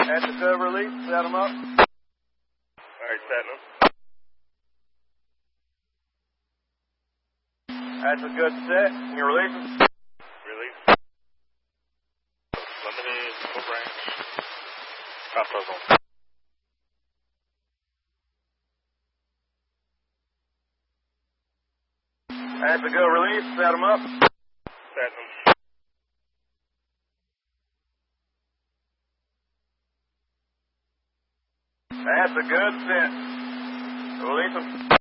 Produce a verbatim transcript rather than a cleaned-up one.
At the good release, set them up. Alright, setting them. That's a good set. Can you release them? Release. Limited, full range. Top puzzle. That's a good release, set them up. Setting them. That's a good set. Release them.